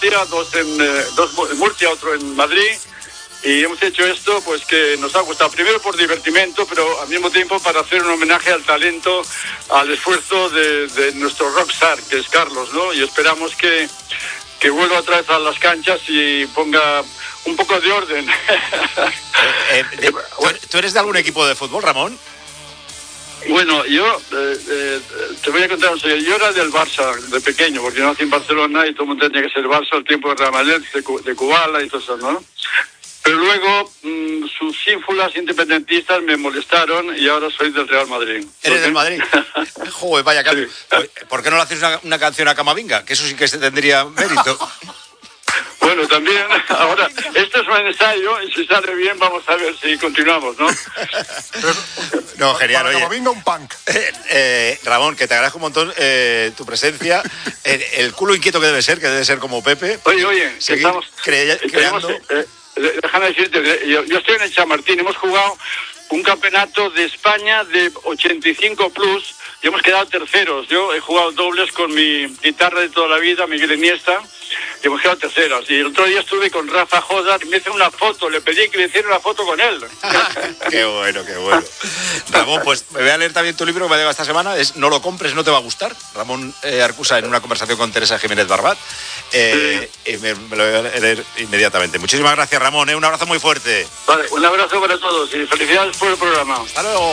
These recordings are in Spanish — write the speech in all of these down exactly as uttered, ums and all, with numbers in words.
Murcia, dos en, eh, dos en Murcia, otro en Madrid. Y hemos hecho esto pues que nos ha gustado, primero por divertimento, pero al mismo tiempo para hacer un homenaje al talento, al esfuerzo de, de nuestro rockstar, que es Carlos, ¿no? Y esperamos que, que vuelva otra vez a las canchas y ponga un poco de orden. eh, eh, de, ¿Tú eres de algún equipo de fútbol, Ramón? Bueno, yo eh, eh, te voy a contar un secreto. Yo era del Barça de pequeño, porque yo nací en Barcelona y todo el mundo tenía que ser Barça al tiempo de Real Madrid, de, de Kubala y todo eso, ¿no? Pero luego mmm, sus ínfulas independentistas me molestaron y ahora soy del Real Madrid. ¿Eres del Madrid? Joder, vaya cambio. Sí. ¿Por qué no le haces una, una canción a Camavinga? Que eso sí que se tendría mérito. Bueno, también, ahora, esto es un ensayo y si sale bien vamos a ver si continuamos, ¿no? No, genial, para oye. Camavinga un punk. Eh, eh, Ramón, que te agradezco un montón eh, tu presencia, el, el culo inquieto que debe ser, que debe ser como Pepe. Oye, oye, que estamos cre- creando... Eh, déjame decirte, yo, yo estoy en el Chamartín, hemos jugado un campeonato de España de ochenta y cinco plus y hemos quedado terceros. Yo he jugado dobles con mi guitarra de toda la vida, Miguel Iniesta, y hemos quedado terceros. Y el otro día estuve con Rafa Jodar y me hice una foto, le pedí que le hiciera una foto con él. Qué bueno, qué bueno. Ramón, pues me voy a leer también tu libro que me ha llegado esta semana, es No lo compres, no te va a gustar. Ramón eh, Arcusa en una conversación con Teresa Jiménez Barbat. Eh, sí. Y me, me lo voy a leer inmediatamente. Muchísimas gracias, Ramón, ¿eh? Un abrazo muy fuerte. Vale, un abrazo para todos y felicidades por el programa. Hasta luego.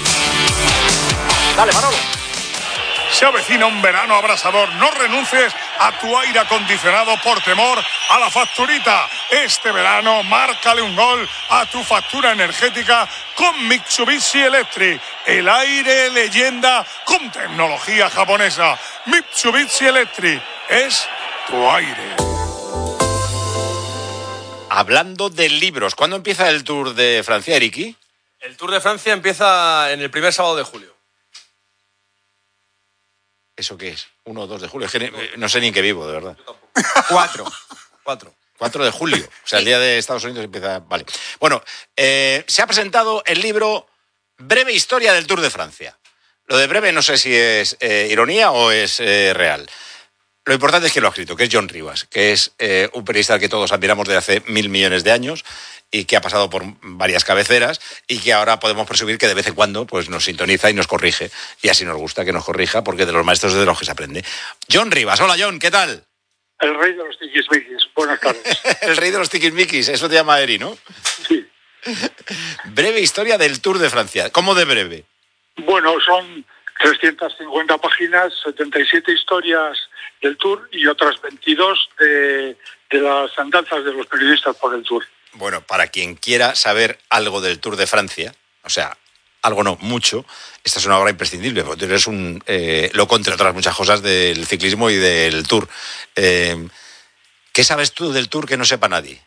Dale, Manolo. Se avecina un verano abrasador. No renuncies a tu aire acondicionado por temor a la facturita. Este verano, márcale un gol a tu factura energética con Mitsubishi Electric. El aire leyenda con tecnología japonesa. Mitsubishi Electric es tu aire. Hablando de libros, ¿cuándo empieza el Tour de Francia, Eriki? El Tour de Francia empieza en el primer sábado de julio. ¿Eso qué es? ¿Uno o dos de julio? Es que no sé ni en qué vivo, de verdad. Yo tampoco. Cuatro. Cuatro. cuatro de julio. O sea, el día de Estados Unidos empieza... Vale. Bueno, eh, se ha presentado el libro Breve Historia del Tour de Francia. Lo de breve no sé si es eh, ironía o es eh, real. Lo importante es que lo ha escrito, que es John Rivas, que es eh, un periodista al que todos admiramos desde hace mil millones de años y que ha pasado por varias cabeceras y que ahora podemos presumir que de vez en cuando pues, nos sintoniza y nos corrige. Y así nos gusta que nos corrija, porque de los maestros es de los que se aprende. John Rivas, hola John, ¿qué tal? El rey de los tiquismiquis, buenas tardes. El rey de los tiquismiquis, eso te llama Eri, ¿no? Sí. Breve historia del Tour de Francia. ¿Cómo de breve? Bueno, son trescientas cincuenta páginas, setenta y siete historias del Tour y otras veintidós de, de las andanzas de los periodistas por el Tour. Bueno, para quien quiera saber algo del Tour de Francia, o sea, algo no, mucho, esta es una obra imprescindible, porque tú eres un eh, loco, entre otras muchas cosas, del ciclismo y del Tour. Eh, ¿Qué sabes tú del Tour que no sepa nadie?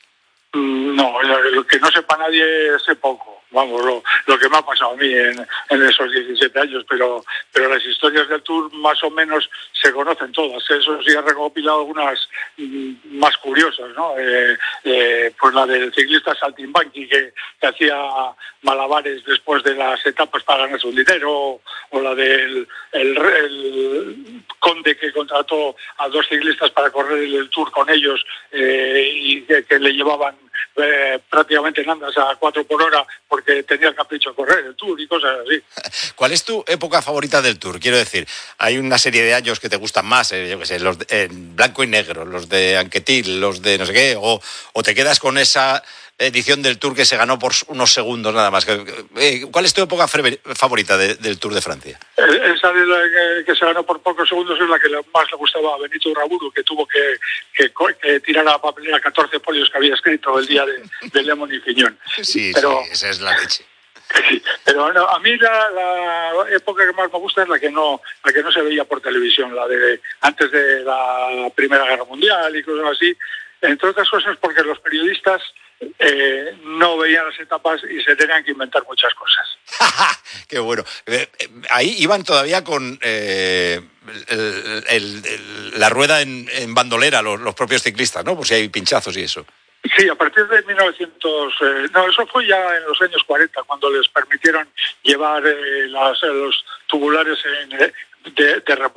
No, lo que no sepa nadie sé poco. Vamos, lo, lo que me ha pasado a mí en, en esos diecisiete años, pero pero las historias del Tour más o menos se conocen todas. Eso sí, he recopilado algunas mm, más curiosas, ¿no? Eh, eh, pues la del ciclista Saltimbanqui, que, que hacía malabares después de las etapas para ganarse un dinero, o la del el, el conde que contrató a dos ciclistas para correr el Tour con ellos eh, y que, que le llevaban eh, prácticamente en andas a cuatro por hora porque tenía el capricho de correr el Tour y cosas así. ¿Cuál es tu época favorita del Tour? Quiero decir, hay una serie de años que te gustan más, eh, yo qué sé, los de, eh, blanco y negro, los de Anquetil, los de no sé qué, o, o te quedas con esa edición del Tour que se ganó por unos segundos nada más. Eh, ¿Cuál es tu época favorita de, del Tour de Francia? Esa de la que, que se ganó por pocos segundos es la que más le gustaba a Benito Uraburu, que tuvo que, que, que tirar a la papelera catorce folios que había escrito el día de, de Lemon y Fiñón. Sí, pero, sí, esa es la leche. Sí, pero no, a mí la, la época que más me gusta es la que no la que no se veía por televisión, la de antes de la Primera Guerra Mundial y cosas así, entre otras cosas porque los periodistas eh, no veían las etapas y se tenían que inventar muchas cosas. ¡Qué bueno! Eh, eh, ahí iban todavía con eh, el, el, el, la rueda en, en bandolera los, los propios ciclistas, ¿no? Por si hay pinchazos y eso. Sí, a partir de mil novecientos... Eh, no, eso fue ya en los años cuarenta, cuando les permitieron llevar eh, las, los tubulares en, de, de repuesto.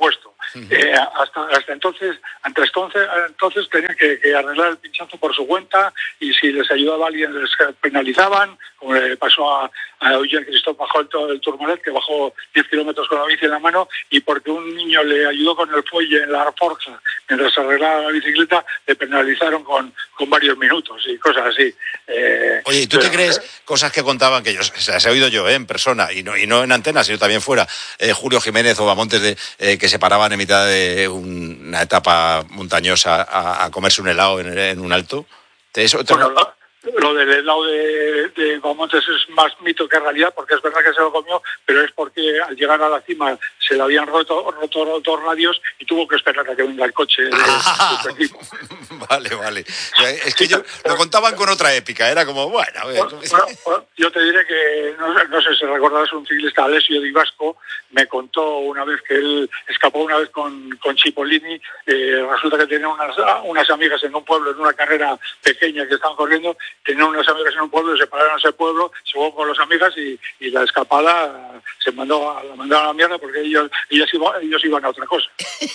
Eh, hasta, hasta entonces, hasta entonces, entonces tenían que, que arreglar el pinchazo por su cuenta y si les ayudaba alguien les penalizaban, como le pasó a, a Eugene Christophe, bajó el, el Tourmalet, que bajó diez kilómetros con la bici en la mano y porque un niño le ayudó con el fuelle en la forja mientras arreglaba la bicicleta, le penalizaron con, con varios minutos y cosas así. Eh, Oye, ¿y tú pero, te crees cosas que contaban, que yo, o sea, se he oído yo eh, en persona, y no, y no en antena, sino también fuera, eh, Julio Jiménez o Bamontes, de, eh, que se paraban en mitad de un, una etapa montañosa a, a comerse un helado en, en un alto? ¿Eso te bueno, lo, lo del helado de, de Bamontes es más mito que realidad, porque es verdad que se lo comió, pero es porque al llegar a la cima se le habían roto, roto, roto radios y tuvo que esperar a que venga el coche de, ah, de su equipo. Vale, vale. Es que yo, lo contaban con otra épica, era como, bueno... Bueno, bueno, yo te diré que, no, no sé si recordarás, un ciclista, Alessio Di Vasco, me contó una vez que él escapó una vez con, con Cipollini, eh, resulta que tenía unas, unas amigas en un pueblo, en una carrera pequeña que estaban corriendo, tenían unas amigas en un pueblo, se pararon a ese pueblo, se fue con las amigas y, y la escapada se mandó a, la mandaron a la mierda porque ellos, ellos, iban, ellos iban a otra cosa.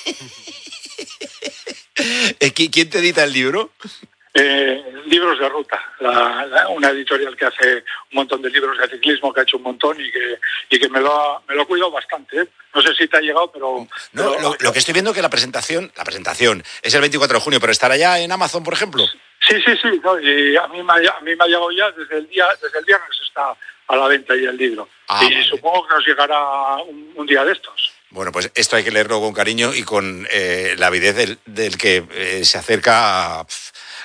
¿Quién te edita el libro? Eh, libros de ruta, la, la, una editorial que hace un montón de libros de ciclismo, que ha hecho un montón y que, y que me lo ha, me lo ha cuidado bastante, ¿eh? No sé si te ha llegado, pero... No, pero lo, lo que estoy viendo es que la presentación, la presentación es el veinticuatro de junio, pero estará ya en Amazon, por ejemplo. Sí, sí, sí, no, y a mí, me ha, a mí me ha llegado ya desde el día, desde el viernes está a la venta ya el libro. Ah, y vale. Supongo que nos llegará un, un día de estos. Bueno, pues esto hay que leerlo con cariño y con eh, la avidez del, del que eh, se acerca a,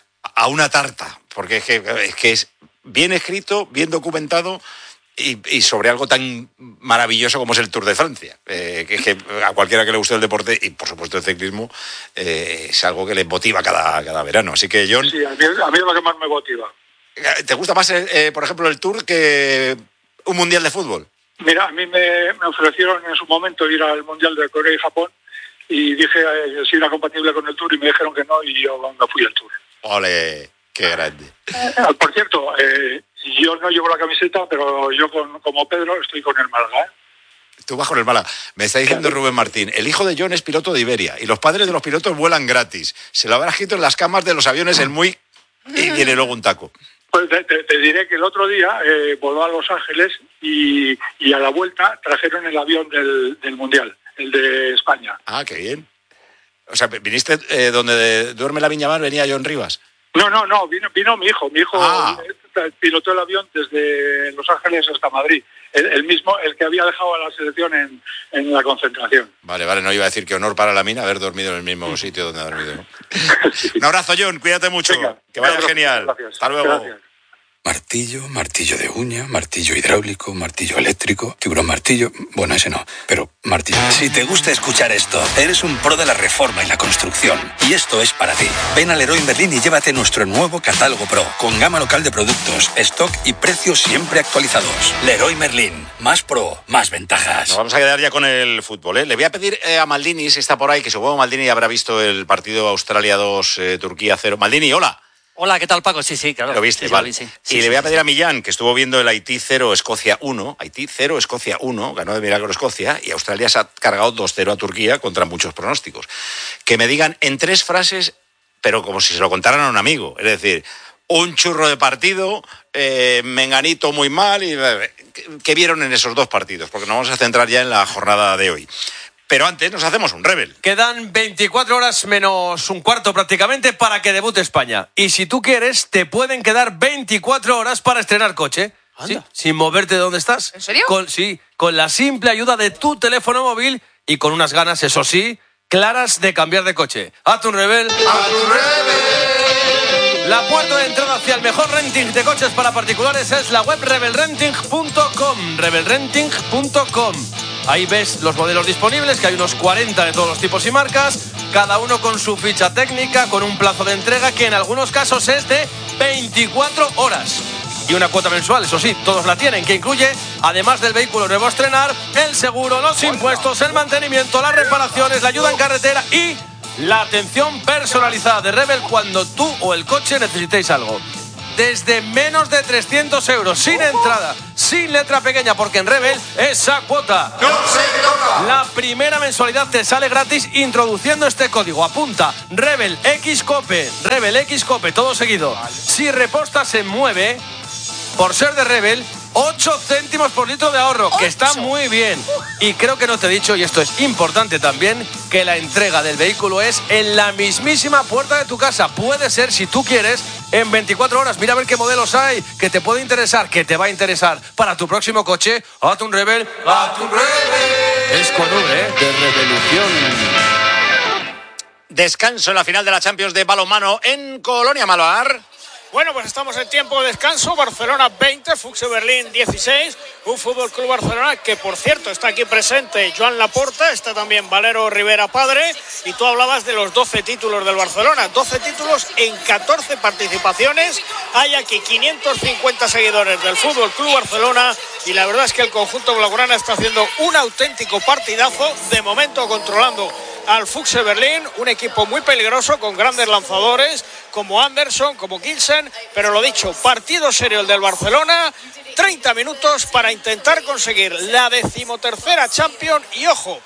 a una tarta, porque es que, es que es bien escrito, bien documentado y, y sobre algo tan maravilloso como es el Tour de Francia, eh, que es que a cualquiera que le guste el deporte y por supuesto el ciclismo eh, es algo que le motiva cada, cada verano. Así que, John... Sí, a mí, a mí es lo que más me motiva. ¿Te gusta más, eh, por ejemplo, el Tour que un mundial de fútbol? Mira, a mí me, me ofrecieron en su momento ir al Mundial de Corea y Japón y dije eh, si era compatible con el Tour y me dijeron que no y yo me fui al Tour. ¡Ole! ¡Qué grande! Eh, por cierto, eh, yo no llevo la camiseta, pero yo con, como Pedro estoy con el Málaga, ¿eh? Tú vas con el Málaga. Me está diciendo Rubén Martín, el hijo de John es piloto de Iberia y los padres de los pilotos vuelan gratis. Se lo habrá escrito en las camas de los aviones el muy... y viene luego un taco. Pues te, te, te diré que el otro día eh, voló a Los Ángeles y, y a la vuelta trajeron el avión del, del Mundial, el de España. Ah, qué bien. O sea, viniste eh, donde de, duerme la Viñamar, venía John Rivas. No, no, no, vino, vino mi hijo. Mi hijo ah. pilotó el avión desde Los Ángeles hasta Madrid. El, el mismo, el que había dejado a la selección en, en la concentración. Vale, vale, no iba a decir que honor para la mina haber dormido en el mismo sitio donde ha dormido, ¿no? Sí. Un abrazo, John, cuídate mucho. Venga, que vaya gracias, genial. Gracias. Hasta luego. Gracias. Martillo, martillo de uña, martillo hidráulico, martillo eléctrico, tiburón martillo... Bueno, ese no, pero martillo... Si te gusta escuchar esto, eres un pro de la reforma y la construcción. Y esto es para ti. Ven a Leroy Merlin y llévate nuestro nuevo catálogo Pro, con gama local de productos, stock y precios siempre actualizados. Leroy Merlin, más pro, más ventajas. Nos vamos a quedar ya con el fútbol, ¿eh? Le voy a pedir eh, a Maldini, si está por ahí, que supongo Maldini habrá visto el partido Australia dos, eh, Turquía cero. Maldini, hola. Hola, ¿qué tal, Paco? Sí, sí, claro. Lo viste, sí, vale. Lo vi, sí. Y sí, le sí, voy a sí, pedir sí. a Millán, que estuvo viendo el Haití cero, Escocia uno. Haití cero, Escocia uno. Ganó de milagro Escocia. Y Australia se ha cargado dos cero a Turquía contra muchos pronósticos. Que me digan en tres frases, pero como si se lo contaran a un amigo. Es decir, un churro de partido, eh, menganito muy mal. y eh, ¿Qué vieron en esos dos partidos? Porque nos vamos a centrar ya en la jornada de hoy. Pero antes nos hacemos un Rebel. Quedan veinticuatro horas menos un cuarto prácticamente para que debute España. Y si tú quieres, te pueden quedar veinticuatro horas para estrenar coche. ¿Sí? Sin moverte de donde estás. ¿En serio? Con, sí, con la simple ayuda de tu teléfono móvil y con unas ganas, eso sí, claras de cambiar de coche. ¡Hazte un Rebel! ¡Hazte un Rebel! La puerta de entrada hacia el mejor renting de coches para particulares es la web rebel renting punto com. rebel renting punto com. Ahí ves los modelos disponibles, que hay unos cuarenta de todos los tipos y marcas, cada uno con su ficha técnica, con un plazo de entrega que en algunos casos es de veinticuatro horas. Y una cuota mensual, eso sí, todos la tienen, que incluye, además del vehículo nuevo a estrenar, el seguro, los impuestos, el mantenimiento, las reparaciones, la ayuda en carretera y la atención personalizada de Rebel cuando tú o el coche necesitéis algo. desde menos de trescientos euros, sin entrada, sin letra pequeña, porque en Rebel esa cuota no se toca. La primera mensualidad te sale gratis introduciendo este código. Apunta, Rebel X Cope, Rebel X Cope, todo seguido. Si repostas se mueve, por ser de Rebel, ocho céntimos por litro de ahorro, que está muy bien. Y creo que no te he dicho, y esto es importante también, que la entrega del vehículo es en la mismísima puerta de tu casa. Puede ser, si tú quieres, en veinticuatro horas. Mira a ver qué modelos hay, que te puede interesar, que te va a interesar para tu próximo coche. Hazte un Rebel, hazte un Rebel. Es con V, ¿eh? De revolución. Descanso en la final de la Champions de balonmano en Colonia, Malvar. Bueno, pues estamos en tiempo de descanso. Barcelona veinte, Fuxe Berlín dieciséis. Un Fútbol Club Barcelona que, por cierto, está aquí presente Joan Laporta, está también Valero Rivera padre. Y tú hablabas de los doce títulos del Barcelona. doce títulos en catorce participaciones. Hay aquí quinientos cincuenta seguidores del Fútbol Club Barcelona. Y la verdad es que el conjunto blaugrana está haciendo un auténtico partidazo. De momento controlando al Fuxe Berlín, un equipo muy peligroso con grandes lanzadores como Anderson, como Gilsen, pero lo dicho, partido serio el del Barcelona, treinta minutos para intentar conseguir la decimotercera Champions y ojo,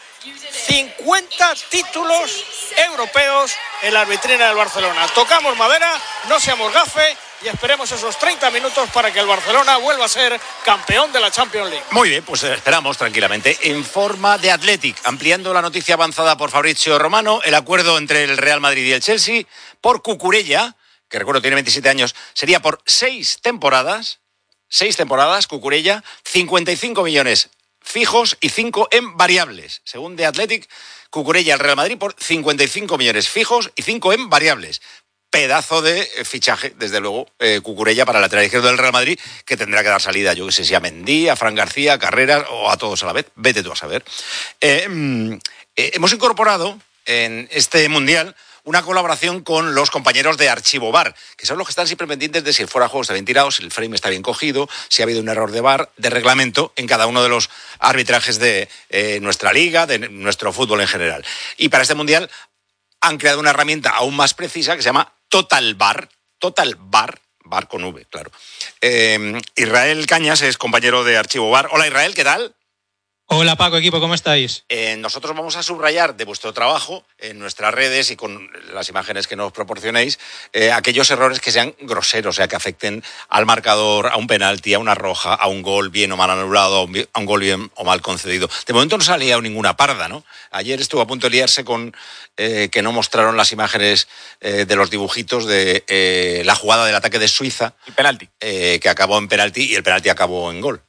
cincuenta títulos europeos en la vitrina del Barcelona. Tocamos madera, no seamos gafe y esperemos esos treinta minutos para que el Barcelona vuelva a ser campeón de la Champions League. Muy bien, pues esperamos tranquilamente. En forma de Athletic, ampliando la noticia avanzada por Fabrizio Romano, el acuerdo entre el Real Madrid y el Chelsea por Cucurella, que recuerdo tiene veintisiete años, sería por seis temporadas, seis temporadas, Cucurella, cincuenta y cinco millones fijos y cinco en variables. Según The Athletic, Cucurella al Real Madrid por cincuenta y cinco millones fijos y cinco en variables. Pedazo de fichaje, desde luego, eh, Cucurella para el lateral izquierdo del Real Madrid, que tendrá que dar salida, yo que sé, si a Mendy, a Fran García, a Carreras o a todos a la vez. Vete tú a saber. Eh, eh, hemos incorporado en este Mundial una colaboración con los compañeros de Archivo V A R, que son los que están siempre pendientes de si el fuera de juego está bien tirado, si el frame está bien cogido, si ha habido un error de V A R, de reglamento en cada uno de los arbitrajes de eh, nuestra liga, de nuestro fútbol en general. Y para este Mundial han creado una herramienta aún más precisa que se llama Total V A R. Total V A R, V A R con V, claro. Eh, Israel Cañas es compañero de Archivo V A R. Hola Israel, ¿qué tal? Hola Paco, equipo, ¿cómo estáis? Eh, nosotros vamos a subrayar de vuestro trabajo en nuestras redes y con las imágenes que nos proporcionéis eh, aquellos errores que sean groseros, o sea, que afecten al marcador, a un penalti, a una roja, a un gol bien o mal anulado, a un, a un gol bien o mal concedido. De momento no se ha liado ninguna parda, ¿no? Ayer estuvo a punto de liarse con eh, que no mostraron las imágenes eh, de los dibujitos de eh, la jugada del ataque de Suiza. El penalti. Eh, que acabó en penalti y el penalti acabó en gol.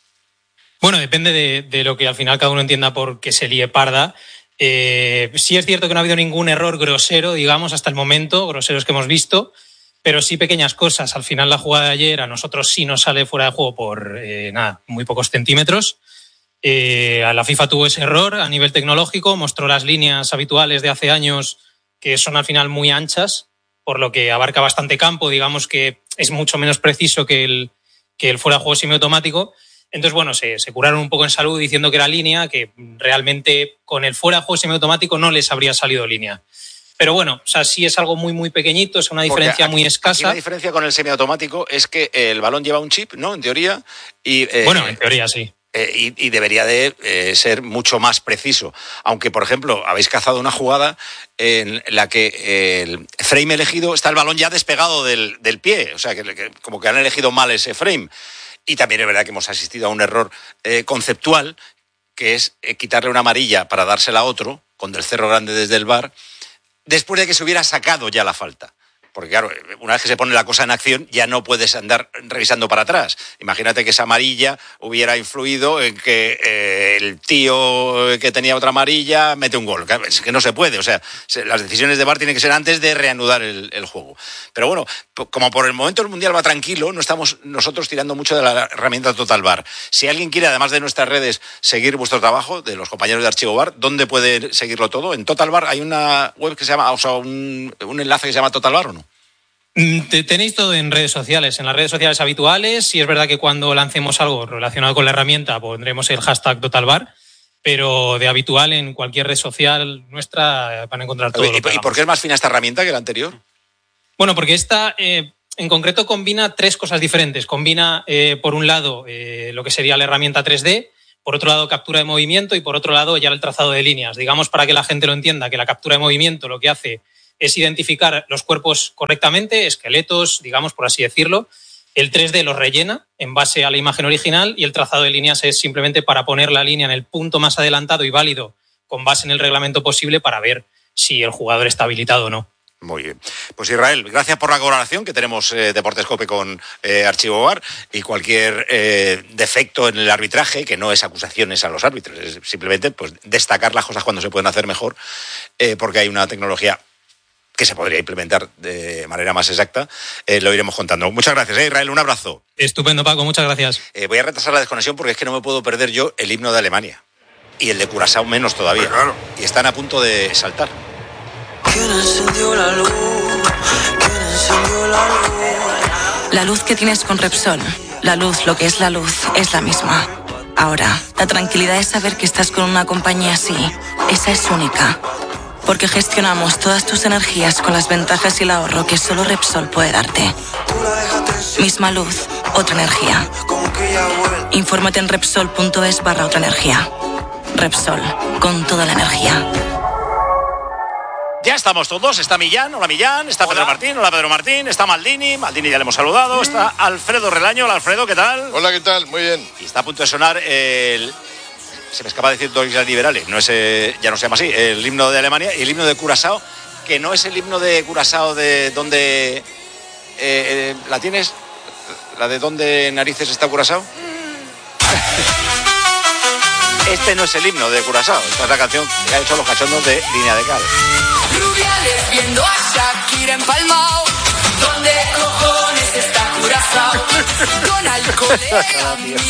Bueno, depende de, de lo que al final cada uno entienda por qué se líe parda. Eh, sí es cierto que no ha habido ningún error grosero, digamos, hasta el momento, groseros que hemos visto, pero sí pequeñas cosas. Al final la jugada de ayer a nosotros sí nos sale fuera de juego por eh, nada, muy pocos centímetros. Eh, a la FIFA tuvo ese error a nivel tecnológico, mostró las líneas habituales de hace años que son al final muy anchas, por lo que abarca bastante campo, digamos que es mucho menos preciso que el, que el fuera de juego semiautomático. Entonces, bueno, se, se curaron un poco en salud diciendo que era línea, que realmente con el fuera de juego semiautomático no les habría salido línea. Pero bueno, o sea, sí es algo muy, muy pequeñito, es una diferencia aquí, muy escasa. Aquí la diferencia con el semiautomático es que el balón lleva un chip, ¿no? En teoría. Y, eh, bueno, en teoría sí. Eh, y, y debería de eh, ser mucho más preciso. Aunque, por ejemplo, habéis cazado una jugada en la que el frame elegido está el balón ya despegado del, del pie. O sea, que, que como que han elegido mal ese frame. Y también es verdad que hemos asistido a un error eh, conceptual, que es eh, quitarle una amarilla para dársela a otro, con del cerro grande desde el V A R, después de que se hubiera sacado ya la falta. Porque claro, una vez que se pone la cosa en acción, ya no puedes andar revisando para atrás. Imagínate que esa amarilla hubiera influido en que eh, el tío que tenía otra amarilla mete un gol. Es que no se puede. O sea, se, las decisiones de V A R tienen que ser antes de reanudar el, el juego. Pero bueno, como por el momento el Mundial va tranquilo, no estamos nosotros tirando mucho de la herramienta Total V A R. Si alguien quiere, además de nuestras redes, seguir vuestro trabajo, de los compañeros de Archivo V A R, ¿dónde puede seguirlo todo? En Total V A R hay una web que se llama, o sea, un, un enlace que se llama Total V A R, ¿o no? Tenéis todo en redes sociales, en las redes sociales habituales. Y es verdad que cuando lancemos algo relacionado con la herramienta pondremos el hashtag Total V A R, pero de habitual en cualquier red social nuestra van a encontrar todo. ¿Y, lo que ¿y por qué es más fina esta herramienta que la anterior? Bueno, porque esta eh, en concreto combina tres cosas diferentes. Combina, eh, por un lado, eh, lo que sería la herramienta tres D, por otro lado, captura de movimiento y por otro lado, ya el trazado de líneas. Digamos, para que la gente lo entienda, que la captura de movimiento lo que hace es identificar los cuerpos correctamente, esqueletos, digamos, por así decirlo. El tres D los rellena en base a la imagen original y el trazado de líneas es simplemente para poner la línea en el punto más adelantado y válido con base en el reglamento posible para ver si el jugador está habilitado o no. Muy bien. Pues Israel, gracias por la colaboración que tenemos eh, Deportescope con eh, Archivo V A R, y cualquier eh, defecto en el arbitraje, que no es acusaciones a los árbitros, es simplemente pues destacar las cosas cuando se pueden hacer mejor, eh, porque hay una tecnología que se podría implementar de manera más exacta, eh, lo iremos contando. Muchas gracias, ¿eh, Israel, un abrazo. Estupendo, Paco, muchas gracias. Eh, voy a retrasar la desconexión porque es que no me puedo perder yo el himno de Alemania, y el de Curazao menos todavía, pues claro. Y están a punto de saltar. ¿Quién encendió la luz? ¿Quién encendió la luz? La luz que tienes con Repsol, la luz, lo que es la luz, es la misma. Ahora, la tranquilidad es saber que estás con una compañía así. Esa es única. Porque gestionamos todas tus energías con las ventajas y el ahorro que solo Repsol puede darte. Misma luz, otra energía. Infórmate en Repsol.es barra otra energía. Repsol, con toda la energía. Ya estamos todos, está Millán, hola Millán, está hola. Pedro Martín, hola Pedro Martín, está Maldini, Maldini ya le hemos saludado, mm. está Alfredo Relaño, hola Alfredo, ¿qué tal? Hola, ¿qué tal? Muy bien. Y está a punto de sonar el... Se me escapa decir Doris Liberale, no es, eh, ya no se llama así, el himno de Alemania y el himno de Curazao, que no es el himno de Curazao de donde... Eh, eh, ¿La tienes? ¿La de dónde narices está Curazao? Este no es el himno de Curazao, esta es la canción que han hecho los cachondos de Línea de Cal. Rubiales viendo a Shakira empalmao. ¿Dónde cojones está Curazao? Con alcohol.